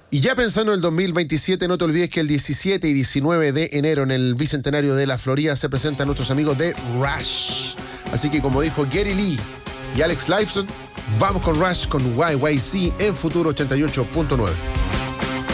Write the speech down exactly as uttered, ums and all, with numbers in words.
Y ya pensando en el dos mil veintisiete, no te olvides que el diecisiete y diecinueve de enero en el Bicentenario de la Florida se presentan nuestros amigos de Rush. Así que como dijo Gary Lee y Alex Lifeson, vamos con Rush con Y Y C en Futuro ochenta y ocho punto nueve.